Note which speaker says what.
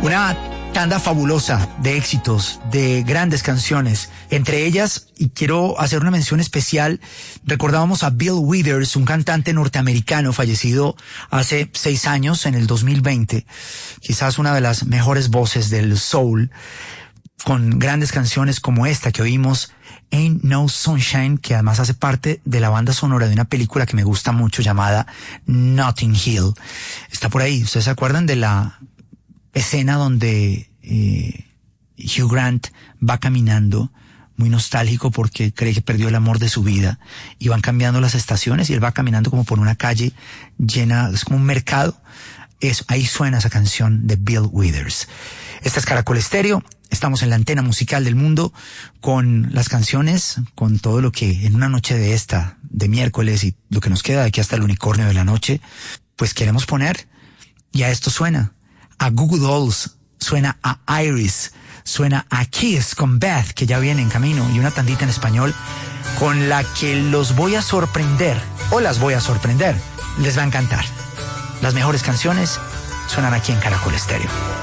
Speaker 1: Una tanda fabulosa de éxitos, de grandes canciones. Entre ellas, y quiero hacer una mención especial, recordábamos a Bill Withers, un cantante norteamericano fallecido hace 6 años, en el 2020. Quizás una de las mejores voces del soul, con grandes canciones como esta que oímos, Ain't No Sunshine, que además hace parte de la banda sonora de una película que me gusta mucho llamada Notting Hill. Está por ahí. ¿Ustedes se acuerdan de la escena donde Hugh Grant va caminando, muy nostálgico porque cree que perdió el amor de su vida, y van cambiando las estaciones y él va caminando como por una calle llena, es como un mercado? Ahí suena esa canción de Bill Withers. Esta es Caracol Estéreo. Estamos en la antena musical del mundo con las canciones, con todo lo que en una noche de esta, de miércoles, y lo que nos queda de aquí hasta el unicornio de la noche, pues queremos poner. Y a esto suena a Goo Goo Dolls, suena a Iris, suena a Kiss con Beth, que ya viene en camino, y una tandita en español con la que los voy a sorprender, o las voy a sorprender. Les va a encantar. Las mejores canciones suenan aquí en Caracol Estéreo.